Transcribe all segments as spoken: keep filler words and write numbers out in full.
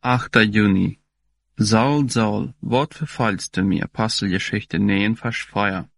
achter Juni. Saul, Saul, wat verfallst du mir? Apostelgeschichte neun, Vers vier.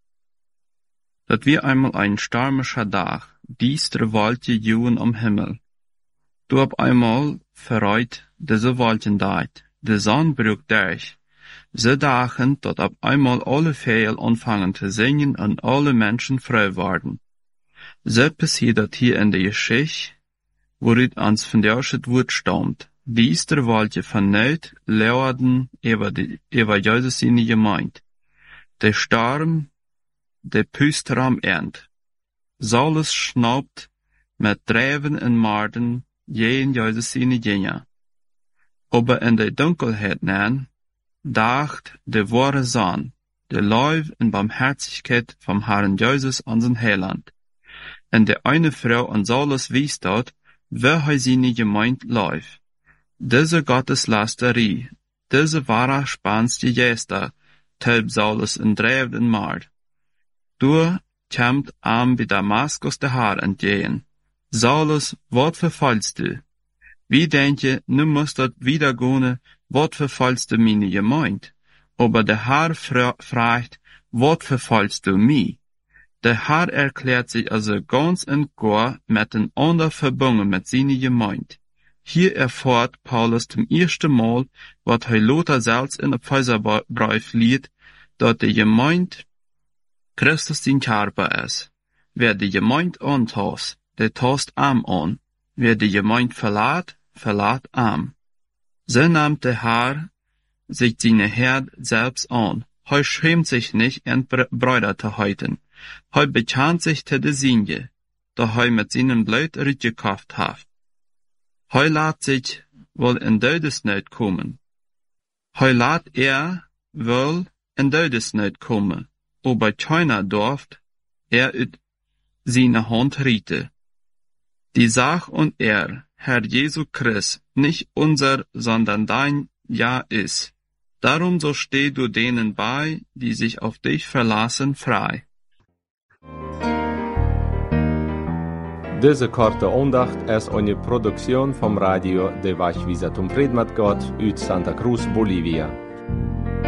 Dat wir einmal ein stürmischer Tag, diestre Wolke juwen am Himmel. Du ab einmal verreut diese Wolken deit, de Sonne brück durch. So dagen, dat ab einmal alle Vögel anfangen zu singen und alle Menschen frei werden. So passiert dat hier in der Geschichte, worit ans von der ersten Wort stammt. Die erste Wolke von Neut leerden über die, über Jesus seine Gemeinde. Der Sturm, der Püster am End. Saulus schnaubt mit Dreven und Marden jeden Jesus seine Jünger. Aber in der Dunkelheit nan, dacht der wahre Sohn, der Leib und Barmherzigkeit vom Herrn Jesus an sein Heiland. Und der eine Frau an Saulus wies dort, wer er seine Gemeinde läuft. Diese Gotteslasterie, diese wahre spannste Geste, tölb Saulus in Dreven und Mard. Du kämmt am bei Damaskus der Herr entgegen. Saulus, wat verfallst du? Wie denk je, nu musst dat wieder gehen, wat verfallst du meine Gemeinde? Aber der Herr fra fragt, wat verfallst du mi? Der Herr erklärt sich also ganz und gar mit den anderen verbunden mit seiner Gemeinde. Hier erfährt Paulus zum ersten Mal, was er Lothar selbst in der Epheserbrief liest, dass die Gemeinde Christus den Körper ist. Wer die Gemeinde antasst, der tasst am an. Wer die Gemeinde verlässt, verlässt am. So nimmt der Herr sich seine Herd selbst an. Er schämt sich nicht, in Brüder zu halten. Er bekannt sich zu der Sinne, da er mit seinem Blut gekauft hat. Er lässt sich wohl in Todesnot kommen. Er lässt er wohl in Todesnot kommen, aber keiner durft er ut seine Hand rieten. Die Sach und er, Herr Jesu Christ, nicht unser, sondern dein Ja ist. Darum so steh du denen bei, die sich auf dich verlassen, frei. Deze korte aandacht is eine Produktion vom Radio de Wachwieser zum Predmat Gott uit Santa Cruz, Bolivia.